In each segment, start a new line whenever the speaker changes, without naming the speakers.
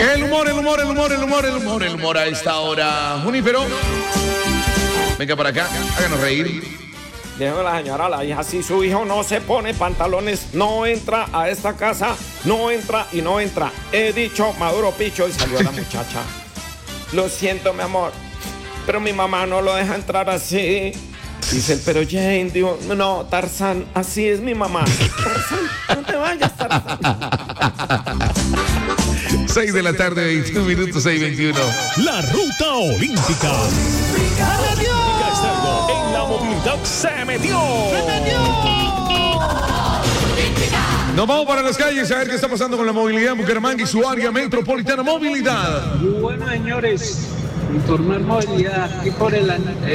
El humor a esta hora. Junífero, venga para acá, háganos reír.
Dijo la señora, la hija, si su hijo no se pone pantalones, no entra a esta casa, no entra y no entra. He dicho Maduro Picho y salió la muchacha. Lo siento, mi amor, pero mi mamá no lo deja entrar así. Dice él, pero Jane, digo, no, Tarzán, así es mi mamá. Tarzán, no te vayas, Tarzán.
6 de la tarde, 21 minutos, 6:21.
La ruta olímpica. En la movilidad se metió.
Nos vamos para las calles a ver qué está pasando con la movilidad en Bucaramanga y su área metropolitana. Movilidad.
Bueno, señores, informar movilidad aquí por el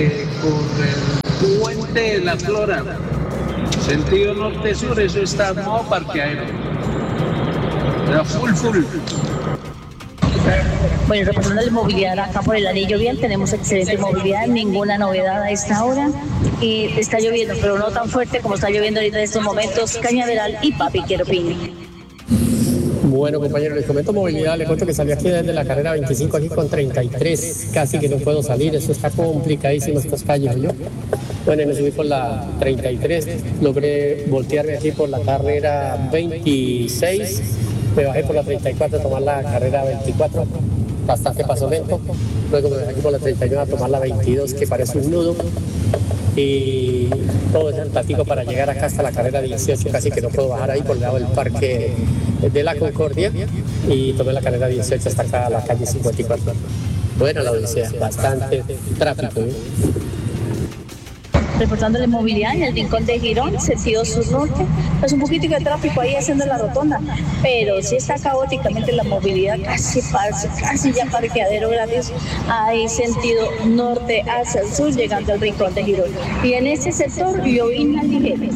puente de la Flora, sentido norte-sur, eso está en modo parqueadero. Era full.
Bueno, reportando la movilidad acá por el Anillo Bien, tenemos excelente movilidad, ninguna novedad a esta hora. Y está lloviendo, pero no tan fuerte como está lloviendo ahorita en estos momentos, Cañaveral y Papi Queropini.
Bueno, compañeros, les comento movilidad, les cuento que salí aquí desde la carrera 25 aquí con 33, casi que no puedo salir, eso está complicadísimo estas calles, ¿yo? Bueno, me subí por la 33, logré voltearme aquí por la carrera 26, me bajé por la 34 a tomar la carrera 24, bastante paso lento, luego me bajé aquí por la 39 a tomar la 22, que parece un nudo, y todo es el platico para llegar acá hasta la carrera 18, casi que no puedo bajar ahí por el lado del parque de la Concordia, y tomé la carrera 18 hasta acá a la calle 54. Bueno, la odisea, bastante tráfico, ¿eh?
Reportándole movilidad en el rincón de Girón, sentido sur-norte. Es un poquito de tráfico ahí haciendo la rotonda, pero sí está caóticamente la movilidad, casi ya parqueadero gratis, ahí sentido norte hacia el sur, llegando al rincón de Girón. Y en ese sector, lloviznas ligeras.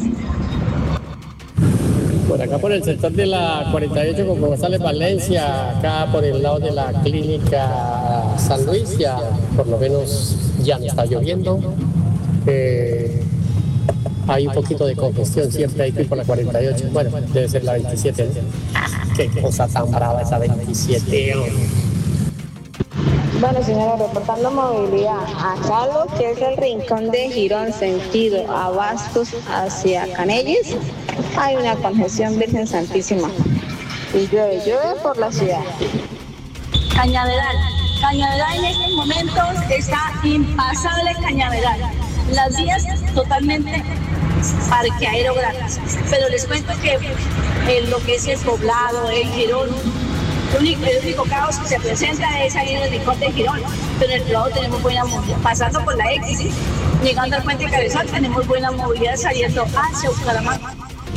Por acá por el sector de la 48 con González Valencia, acá por el lado de la clínica San Luis, ya por lo menos ya no está lloviendo. Hay un poquito de congestión siempre hay que ir por la 48, bueno, debe ser la 27, ¿no? Qué cosa tan brava esa 27.
Bueno, señora, reportando movilidad, acá lo que es el rincón de Girón, sentido Abastos hacia Canelles, hay una congestión Virgen Santísima. Y llueve por la ciudad.
Cañaveral en estos momentos está impasable Cañaveral. Las vías totalmente parqueadero gratis. Pero les cuento que lo que es el poblado, el Girón, el único caos que se presenta es ahí en el rincón de Girón. Pero en el lado tenemos buena movilidad. Pasando por la X, llegando al puente Cabezal, tenemos buena movilidad saliendo hacia Bucaramanga.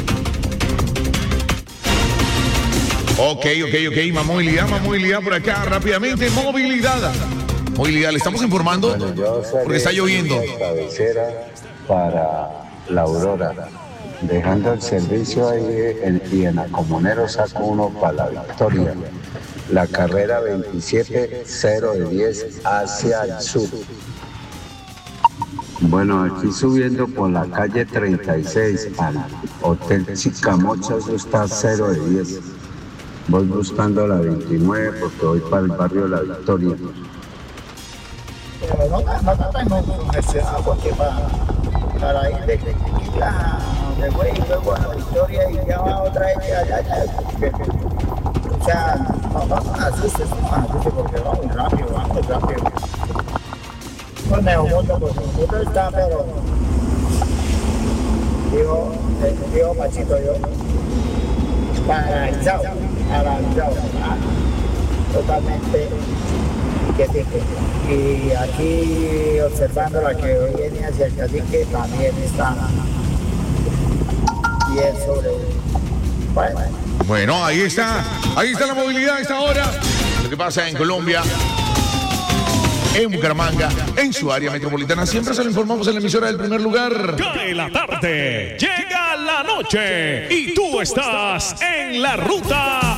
Ok. Más movilidad por acá, rápidamente. Movilidad, le estamos informando porque está lloviendo.
Cabecera para la Aurora, dejando el servicio ahí y en Acomunero saco uno para la Victoria. La carrera 27, 0 de 10 hacia el sur. Bueno, aquí subiendo por la calle 36 al Hotel Chicamocha, eso está 0 de 10. Voy buscando la 29 porque voy para el barrio La Victoria.
Pero no tengo congestionado porque para ir de Chiquita donde voy y luego a La Victoria y ya va otra vez allá. O sea, no me asustes porque va muy rápido. Pues me moto, pues el moto está, pero digo Pachito, yo paralizado, totalmente. Y aquí observando la que viene hacia el Cacique también está bien sobre.
Bueno, ahí está la movilidad a esta hora. Lo que pasa en Colombia, en Bucaramanga, en su área metropolitana. Siempre se lo informamos en la emisora del primer lugar.
Cae la tarde, llega la noche y tú estás en la ruta